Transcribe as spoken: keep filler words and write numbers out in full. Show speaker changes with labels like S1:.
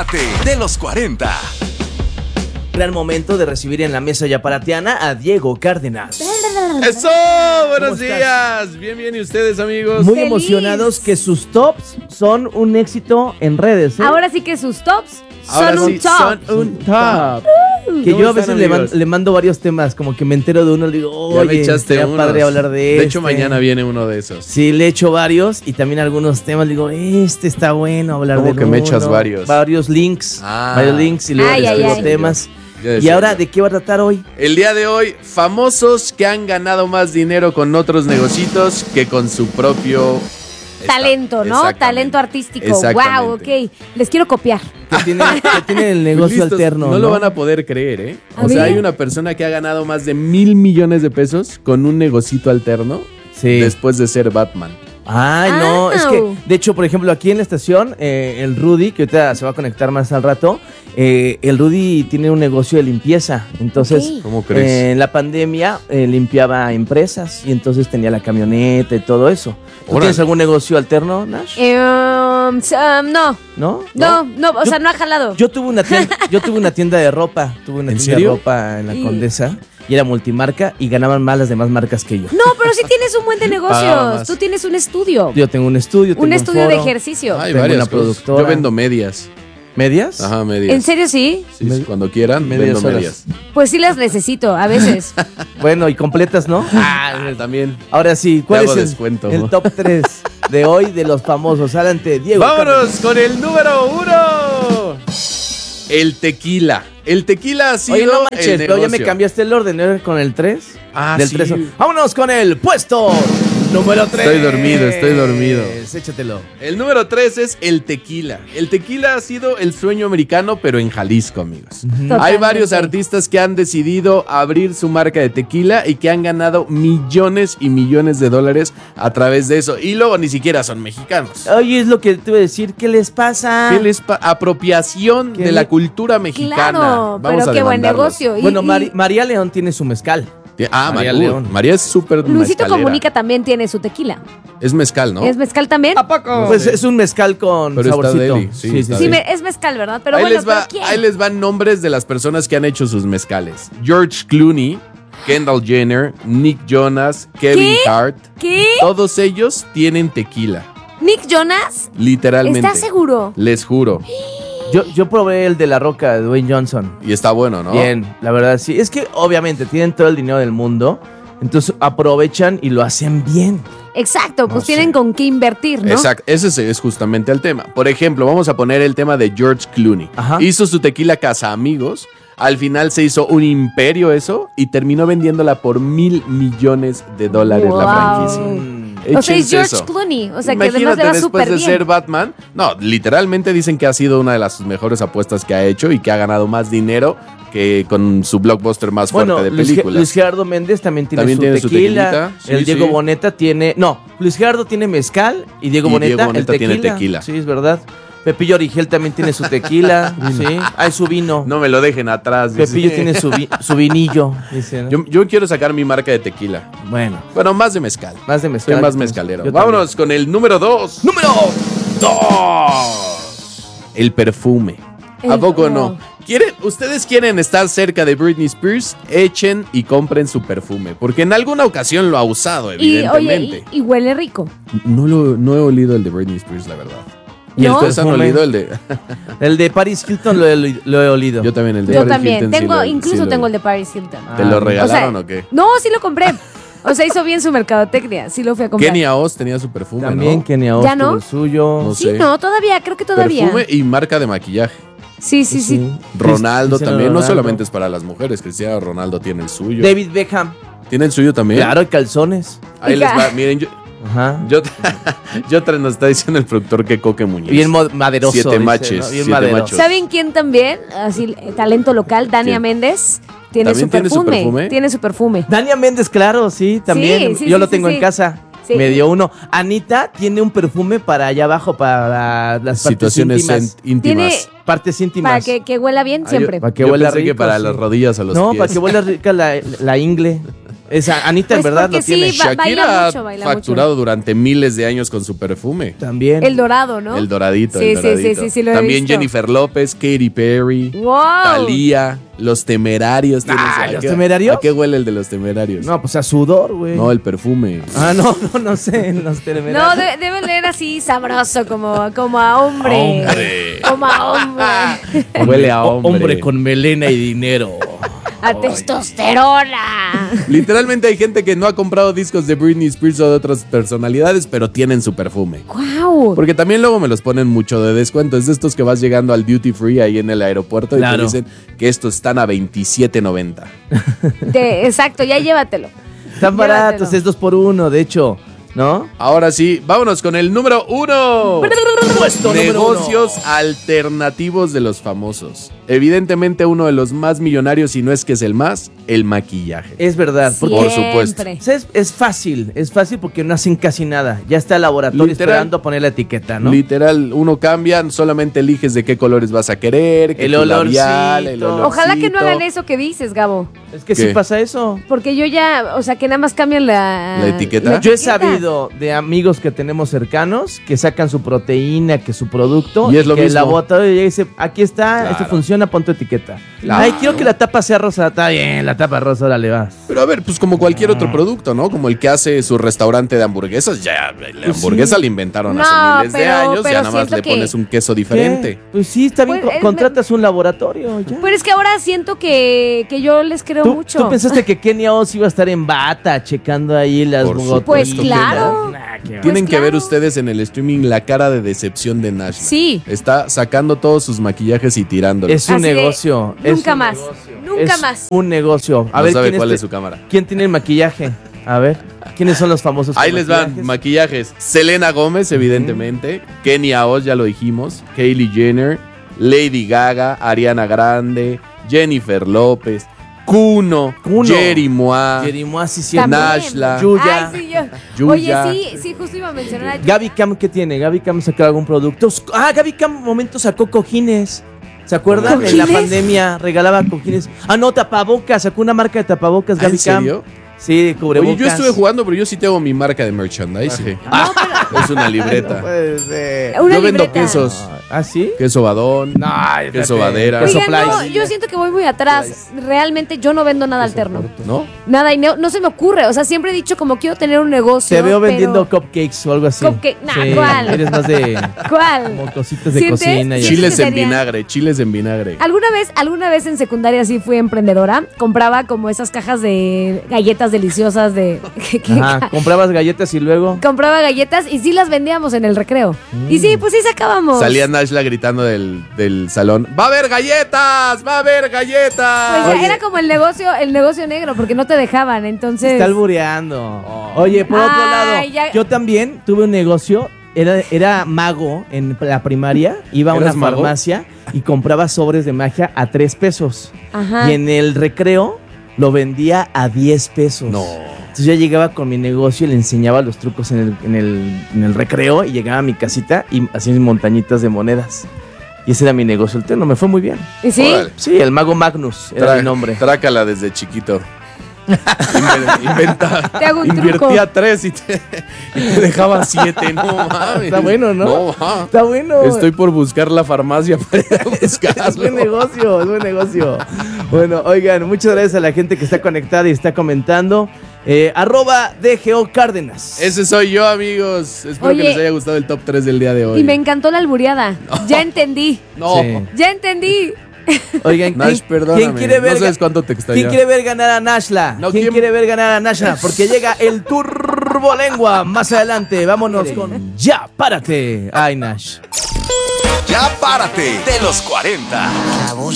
S1: debate de los cuarenta.
S2: Gran momento de recibir en la mesa yaparatiana a Diego Cárdenas.
S3: ¡Eso! ¡Buenos días! Bien, bien, ¿y ustedes, amigos?
S2: Muy
S4: Feliz.
S2: emocionados que sus tops son un éxito en redes, ¿eh?
S4: Ahora sí que sus tops
S3: Ahora
S4: son
S3: sí,
S4: un top.
S3: son un top.
S2: Que
S3: ¿Cómo
S2: yo a
S3: están,
S2: veces le, man-
S3: amigos?
S2: le mando varios temas, como que me entero de uno, le digo,
S3: Ya
S2: oye,
S3: me echaste
S2: sería
S3: unos.
S2: padre hablar de
S3: De
S2: este.
S3: hecho, mañana viene uno de esos.
S2: Sí, le echo varios y también algunos temas, le digo, este está bueno hablar de
S3: ¿Cómo que me echas varios?
S2: Varios links,
S3: Ah.
S2: varios links y luego
S4: Ay,
S2: les
S4: ay,
S2: digo
S4: ay.
S2: temas.
S3: Ya
S2: ¿Y
S3: decía
S2: ahora
S3: yo.
S2: de qué va a tratar hoy?
S3: El día de hoy, famosos que han ganado más dinero con otros negocios que con su propio
S4: Talento, ¿no?
S3: Exactamente.
S4: Talento artístico.
S3: Exactamente.
S4: Wow, ok. Les quiero copiar.
S2: Que tiene, que tiene el negocio
S3: Listos,
S2: alterno,
S3: No,
S2: ¿no?
S3: lo van a poder creer, ¿eh?
S4: A
S3: O sea,
S4: ver.
S3: hay una persona que ha ganado más de mil millones de pesos con un negocito alterno
S2: Sí.
S3: después de ser Batman.
S2: Ay, no, es que,
S4: Au.
S2: de hecho, por ejemplo, aquí en la estación, eh, el Rudy, que ahorita se va a conectar más al rato, eh, el Rudy tiene un negocio de limpieza. Entonces,
S4: Ok.
S3: ¿Cómo crees?
S2: eh, en la pandemia eh, limpiaba empresas y entonces tenía la camioneta y todo eso. ¿Tú
S3: Órale.
S2: tienes algún negocio alterno, Nash?
S4: Eh, um, s- um, no,
S2: ¿No?
S4: no, no, o
S2: Yo-
S4: sea, no ha jalado.
S2: Yo tuve una tienda, yo tuve una tienda de ropa, tuve una
S3: ¿En
S2: tienda
S3: serio?
S2: de ropa en la
S4: Y-
S2: Condesa y era multimarca y ganaban más las demás marcas que yo.
S4: No, pero sí tienes un buen de
S3: Pagaba
S4: negocios.
S3: más.
S4: Tú tienes un estudio.
S2: Yo tengo un estudio, tengo
S4: Un estudio de
S2: foro.
S4: ejercicio.
S3: Hay
S2: Tengo
S3: varias
S2: una
S3: cosas.
S2: productora.
S3: Yo vendo medias.
S2: ¿Medias?
S3: Ajá, medias.
S4: ¿En serio sí?
S3: Sí, sí, cuando quieran,
S2: Medias
S3: vendo
S2: horas.
S3: medias.
S4: Pues sí las necesito, a veces.
S2: Bueno, y completas, ¿no?
S3: Ah, también.
S2: Ahora sí, ¿cuál
S3: Te
S2: es
S3: hago
S2: el,
S3: descuento.
S2: el top tres de hoy de los famosos? Adelante, Diego.
S3: Vámonos con el número uno. El tequila. El tequila ha sido
S2: Oye, no
S3: el
S2: manches, pero ya me
S3: negocio.
S2: cambiaste el orden, ¿no? Con el tres.
S3: Ah,
S2: Del
S3: sí.
S2: tres. Vámonos con el puesto número tres.
S3: Estoy dormido, estoy dormido.
S2: Échatelo.
S3: El número tres es el tequila. El tequila ha sido el sueño americano, pero en Jalisco, amigos. Hay
S4: Totalmente.
S3: varios artistas que han decidido abrir su marca de tequila y que han ganado millones y millones de dólares a través de eso. Y luego ni siquiera son mexicanos.
S2: Oye, es lo que te iba a decir. ¿Qué les pasa?
S3: ¿Qué les pa- apropiación
S2: ¿Qué
S3: de
S2: le-
S3: la cultura mexicana?
S4: Claro,
S3: Vamos
S4: pero
S3: a
S4: qué buen
S3: demandarlos.
S4: negocio. Y-
S2: Bueno,
S4: y
S2: Mari- María León tiene su mezcal.
S3: Ah,
S2: María
S3: María
S2: León.
S3: León. María es súper
S4: Luisito
S3: mezcalera.
S4: Comunica también tiene su tequila.
S3: Es mezcal, ¿no?
S4: ¿Es mezcal también?
S2: Pues es un mezcal con
S3: Pero está
S2: saborcito.
S3: deli, sí, está
S4: Sí,
S3: deli.
S4: me- es mezcal, ¿verdad? Pero
S3: ahí,
S4: bueno,
S3: les va,
S4: ¿pero quién?
S3: ahí les van nombres de las personas que han hecho sus mezcales. George Clooney, Kendall Jenner, Nick Jonas, Kevin
S4: ¿Qué?
S3: Hart.
S4: ¿Qué?
S3: Todos ellos tienen tequila,
S4: ¿Nick Jonas?
S3: literalmente.
S4: ¿Estás seguro?
S3: Les juro.
S2: Yo, yo probé el de La Roca, de Dwayne Johnson.
S3: Y está bueno, ¿no?
S2: Bien, la verdad sí. Es que obviamente tienen todo el dinero del mundo, entonces aprovechan y lo hacen bien.
S4: Exacto, pues
S3: No
S4: tienen
S3: sé.
S4: con qué invertir, ¿no?
S3: Exacto, ese es- es justamente el tema. Por ejemplo, vamos a poner el tema de George Clooney.
S2: Ajá.
S3: Hizo su tequila Casa Amigos. Al final se hizo un imperio eso y terminó vendiéndola por mil millones de dólares la
S4: Wow.
S3: franquicia.
S2: Mm.
S4: O sea, es
S3: Échense
S4: George
S3: eso.
S4: Clooney. O sea, que además
S3: Imagínate
S4: le va
S3: después
S4: súper
S3: de
S4: bien.
S3: ser Batman. No, literalmente dicen que ha sido una de las mejores apuestas que ha hecho y que ha ganado más dinero que con su blockbuster más
S2: Bueno,
S3: fuerte de
S2: Luis, Ge-
S3: películas.
S2: Luis Gerardo Méndez también tiene
S3: También
S2: su
S3: tiene su
S2: tequila.
S3: tequilita, sí,
S2: el Diego
S3: sí.
S2: Boneta tiene. No, Luis Gerardo tiene mezcal y Diego
S3: Y
S2: Boneta,
S3: Diego Boneta
S2: el
S3: tiene
S2: tequila.
S3: tequila.
S2: Sí, es verdad. Pepillo Origel también tiene su tequila. sí. Hay su vino.
S3: No me lo dejen atrás. dice.
S2: Pepillo tiene su, vi- su vinillo. Dice, ¿no?
S3: Yo, yo quiero sacar mi marca de tequila.
S2: Bueno,
S3: Bueno, más de mezcal.
S2: más de mezcal.
S3: Soy más
S2: Yo
S3: mezcalero.
S2: también.
S3: Vámonos con el número dos.
S2: Número
S3: dos. El perfume. ¿A
S4: El-
S3: poco
S4: no.
S3: no? ¿Quieren, ustedes quieren estar cerca de Britney Spears, echen y compren su perfume. Porque en alguna ocasión lo ha usado,
S4: Y,
S3: evidentemente.
S4: oye, y, y huele rico.
S3: No, lo, no he olido el de Britney Spears, la verdad.
S2: ¿Y el
S4: ¿No?
S3: ¿Ustedes han
S2: perfume?
S3: olido el de...?
S2: El de Paris Hilton lo he, oli- lo he olido.
S3: Yo también el de
S4: Yo
S3: Paris
S4: también.
S3: Hilton sí
S4: Tengo,
S3: lo-
S4: incluso
S3: sí lo-
S4: tengo el de Paris Hilton.
S3: ¿Te
S2: Ah,
S3: lo
S2: o sea,
S3: regalaron o, qué?
S4: No, sí lo compré. O sea, hizo bien su mercadotecnia. Sí lo fui a comprar.
S3: Kenia Oz tenía su perfume,
S2: También
S3: ¿no?
S2: Kenia Oz
S4: ¿Ya no?
S2: tuvo el suyo.
S3: No
S4: Sí,
S3: sé.
S4: no, todavía, creo que todavía.
S3: Perfume y marca de maquillaje.
S4: Sí, sí, sí.
S3: Ronaldo
S2: Cristiano
S3: también, no
S2: Ronaldo.
S3: solamente es para las mujeres, Cristiano Ronaldo tiene el suyo.
S2: David Beckham.
S3: ¿Tiene el suyo también?
S2: Claro, y calzones.
S3: Ahí les va, miren, yo,
S2: Ajá.
S3: yo, yo tra- nos está diciendo el productor que Coque Muñiz.
S2: Bien mo- maderoso.
S3: Siete
S2: dice,
S3: maches,
S2: ¿no? Bien
S3: siete
S2: maderoso.
S3: machos.
S4: ¿Saben quién también? Así, eh, talento local, Dania
S3: ¿Quién?
S4: Méndez. Tiene
S3: ¿También
S4: su,
S3: tiene su
S4: perfume,
S3: perfume?
S4: Tiene su perfume.
S2: Dania Méndez, claro, sí, también.
S4: Sí, sí,
S2: Yo
S4: sí,
S2: lo
S4: sí,
S2: tengo
S4: sí.
S2: en casa.
S4: Sí.
S2: Me dio uno. Anita tiene un perfume para allá abajo, para las partes
S3: Situaciones
S2: íntimas.
S3: en- íntimas.
S4: Tiene-
S2: Partes íntimas.
S4: Para que, que huela bien
S3: Ah,
S4: siempre.
S3: yo-
S2: Para que
S3: yo
S2: huela
S3: pensé que
S2: rico,
S3: para
S2: sí.
S3: las rodillas o los
S2: No,
S3: pies.
S2: para que huela rica la, la ingle. Esa, Anita
S4: Pues
S2: en verdad
S4: porque
S2: lo tiene.
S4: sí, ba- baila
S3: Shakira
S4: mucho, baila
S3: ha facturado durante miles de años con su perfume.
S2: También.
S4: El dorado, ¿no?
S3: El doradito,
S4: Sí,
S3: el
S4: sí,
S3: doradito.
S4: sí, sí, sí, lo he
S3: También
S4: visto.
S3: Jennifer López, Katy Perry,
S4: ¡Wow!
S3: Thalía, Los Temerarios.
S2: Ah,
S3: ¿Tienes-
S2: ¿Los
S3: a qué-
S2: Temerarios?
S3: ¿A qué huele el de Los Temerarios?
S2: No, pues a sudor, güey.
S3: No, el perfume.
S2: Ah, no, no, no sé, en los
S4: No,
S2: temerarios.
S4: de- debe leer así sabroso, como, como a hombre.
S3: Hombre.
S4: Como a hombre.
S3: Huele a
S2: O-
S3: hombre.
S2: con melena y dinero.
S4: A testosterona.
S3: Literalmente hay gente que no ha comprado discos de Britney Spears o de otras personalidades, pero tienen su perfume.
S4: ¡Guau!
S3: Porque también luego me los ponen mucho de descuento. Es de estos que vas llegando al duty free ahí en el aeropuerto y
S2: Claro.
S3: te dicen que estos están a veintisiete noventa.
S4: De- exacto, ya llévatelo.
S2: Están baratos,
S4: Llévatelo.
S2: es dos por uno, de hecho, ¿no?
S3: Ahora sí, vámonos con el número uno.
S2: Puesto número
S3: Negocios
S2: uno.
S3: alternativos de los famosos. Evidentemente uno de los más millonarios, si no es que es el más, el maquillaje.
S2: Es verdad. porque-
S3: Por supuesto.
S4: Siempre.
S2: O sea, es, es fácil, es fácil porque no hacen casi nada. Ya está el laboratorio
S3: Literal.
S2: esperando a poner la etiqueta, ¿no?
S3: Literal, uno cambia, solamente eliges de qué colores vas a querer, que
S2: El
S3: tu
S2: olorcito.
S3: labial, el
S4: Ojalá que no
S3: olorcito.
S4: hagan eso que dices, Gabo.
S2: Es que
S3: ¿Qué?
S2: sí pasa eso.
S4: Porque yo ya, o sea, que nada más cambian la...
S3: ¿La etiqueta?
S2: Yo he
S4: etiqueta.
S2: sabido de amigos que tenemos cercanos que sacan su proteína, que su producto,
S3: Y es lo
S2: que el
S3: mismo.
S2: laboratorio llega y dice, aquí está,
S3: Claro.
S2: esto funciona, pon tu etiqueta.
S3: Claro.
S2: Ay, quiero que la tapa sea rosa. Está bien, la tapa rosa, ahora le vas.
S3: Pero a ver, pues como cualquier otro producto, ¿no? Como el que hace su restaurante de hamburguesas, ya la
S2: Pues
S3: hamburguesa
S2: sí.
S3: la inventaron
S4: No,
S3: hace miles de
S4: pero-
S3: años,
S4: pero
S3: ya nada más
S4: siento
S3: le
S4: que-
S3: pones un queso diferente.
S2: ¿Qué? Pues sí, está bien,
S4: Pues,
S2: co-
S4: es-
S2: contratas un laboratorio, ya.
S4: Pero es que ahora siento que, que yo les creo
S2: ¿Tú,
S4: mucho.
S2: tú pensaste que Kenia Oz iba a estar en bata checando ahí las
S3: Por
S2: gotitas?
S4: Pues claro.
S2: Nah, qué va.
S3: Tienen
S4: Pues
S3: que ver
S4: claro.
S3: ustedes en el streaming la cara de decepción de Nash.
S4: Sí.
S3: Está sacando todos sus maquillajes y tirándolos.
S2: Es un
S4: Así de,
S2: negocio. es
S4: nunca
S2: un
S4: más.
S2: negocio.
S4: Nunca
S2: Es
S4: más.
S2: un negocio. A
S3: No
S2: ver,
S3: sabe
S2: ¿quién,
S3: cuál
S2: es
S3: es su cámara.
S2: ¿quién tiene el maquillaje? A ver, ¿quiénes son los famosos?
S3: Ahí
S2: con
S3: les van
S2: maquillajes?
S3: maquillajes. Selena Gómez, evidentemente. Kenia Oz, ya lo dijimos. Kylie Jenner. Lady Gaga. Ariana Grande. Jennifer López. Kuno.
S2: Kuno.
S3: Jerry Mois.
S2: Jerimoa, sí, sí.
S4: También.
S3: Nashla.
S2: Yuya.
S4: Ay, sí, yo. Oye,
S3: Yuya.
S4: sí, sí, justo iba a mencionar a Yuya.
S2: Gaby Cam, ¿qué tiene? Gaby Cam sacó algún producto. Ah, Gaby Cam, un momento sacó cojines. ¿Se acuerdan? En la
S4: ¿Cojines?
S2: pandemia regalaba cojines. Ah, no, tapabocas. Sacó una marca de tapabocas,
S3: ¿Ah,
S2: Gaby
S3: ¿En
S2: Cam.
S3: serio?
S2: Sí, cubrebocas.
S3: Oye, yo estuve jugando, pero yo sí tengo mi marca de merchandising.
S4: No, pero
S3: Es una libreta.
S2: Puede ser.
S4: una
S3: Yo vendo
S4: libreta.
S3: quesos.
S2: ¿Ah, sí?
S3: Queso badón.
S2: No,
S3: Queso
S2: espérate.
S3: badera.
S2: Queso
S4: Oigan, no,
S2: Plies.
S4: yo siento que voy muy atrás. Realmente yo no vendo nada alterno.
S3: ¿No?
S4: Nada, y no, no se me ocurre. O sea, siempre he dicho como quiero tener un negocio.
S2: Te veo
S4: pero-
S2: vendiendo cupcakes o algo así.
S4: Cupcake, nah,
S2: Sí,
S4: ¿cuál?
S2: Eres más de
S4: ¿Cuál?
S2: como cositas de
S4: ¿Sientes?
S2: cocina. Y
S4: Sí.
S3: Chiles
S4: que
S3: en
S4: sería-
S3: vinagre, chiles en vinagre.
S4: ¿Alguna vez, alguna vez en secundaria sí fui emprendedora? Compraba como esas cajas de galletas deliciosas de... que- que-
S2: Ajá, comprabas galletas y luego.
S4: Compraba galletas y sí las vendíamos en el recreo. Y sí, pues sí sacábamos.
S3: Salía Nashla gritando del, del salón. ¡Va a haber galletas! ¡Va a haber galletas!
S4: Pues
S2: Oye.
S4: era como el negocio, el negocio negro, porque no te dejaban, entonces...
S2: Está albureando. Oye, por otro
S4: Ay,
S2: lado,
S4: ya-
S2: yo también tuve un negocio. Era, era mago en la primaria. Iba a una
S3: ¿Eras mago?
S2: farmacia y compraba sobres de magia a tres pesos.
S4: Ajá.
S2: Y en el recreo lo vendía a diez pesos.
S3: No.
S2: Entonces yo llegaba con mi negocio y le enseñaba los trucos en el, en el, en el recreo y llegaba a mi casita y hacía mis montañitas de monedas. Y ese era mi negocio alterno, me fue muy bien.
S4: ¿Y sí?
S3: Órale.
S2: Sí, el mago Magnus era
S3: Tra-
S2: mi nombre.
S3: Trácala desde chiquito. Inve- Inventa.
S4: Te hago un
S3: Invertía
S4: truco.
S3: tres y te, y te dejaba siete. No mames.
S2: Está bueno, ¿no?
S3: No, ajá.
S2: Está bueno.
S3: Estoy por buscar la farmacia para ir a
S2: Es buen
S3: buscarlo.
S2: negocio, es buen negocio. Bueno, oigan, muchas gracias a la gente que está conectada y está comentando. Eh, arroba D G O Cárdenas.
S3: Ese soy yo, amigos. Espero
S4: Oye.
S3: que les haya gustado el top tres del día de hoy.
S4: Y me encantó la albureada. Ya entendí.
S3: No.
S2: Sí.
S4: Ya entendí.
S2: Oigan, ¿quién,
S3: Nash, perdóname.
S2: quién quiere ver
S3: no sabes
S2: ga-
S3: cuánto te extrañaba.
S2: ¿Quién quiere ver ganar a Nashla?
S3: No,
S2: ¿Quién,
S3: ¿quién?
S2: quiere ver ganar a Nashla? Porque llega el Turbolengua más adelante. Vámonos con Ya Párate. Ay, Nash.
S1: Ya párate de los cuarenta.
S5: La voz